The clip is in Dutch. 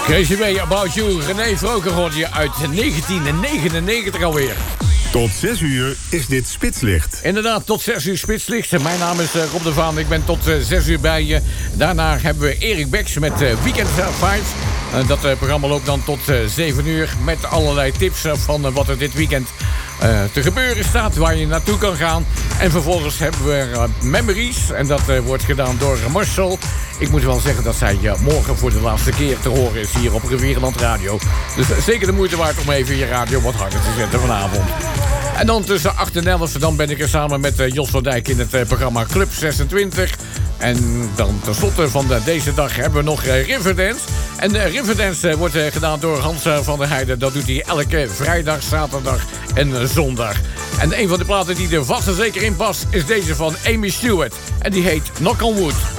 Crazy Way, About You, René Vroger hoorde je uit 1999 alweer. Tot 6 uur is dit Spitslicht. Inderdaad, tot 6 uur Spitslicht. Mijn naam is Rob de Vaan, ik ben tot 6 uur bij je. Daarna hebben we Erik Beks met Weekend Vibes. Dat programma loopt dan tot 7 uur met allerlei tips van wat er dit weekend te gebeuren staat, waar je naartoe kan gaan. En vervolgens hebben we Memories. En dat wordt gedaan door Marcel. Ik moet wel zeggen dat zij morgen voor de laatste keer te horen is hier op Rivierenland Radio. Dus zeker de moeite waard om even je radio wat harder te zetten vanavond. En dan tussen 8 en 11 dan ben ik er samen met Jos van Dijk in het programma Club 26. En dan tenslotte van deze dag hebben we nog Riverdance. En Riverdance wordt gedaan door Hans van der Heijden. Dat doet hij elke vrijdag, zaterdag en zondag. En een van de platen die er vast en zeker in past is deze van Amy Stewart. En die heet Knock on Wood.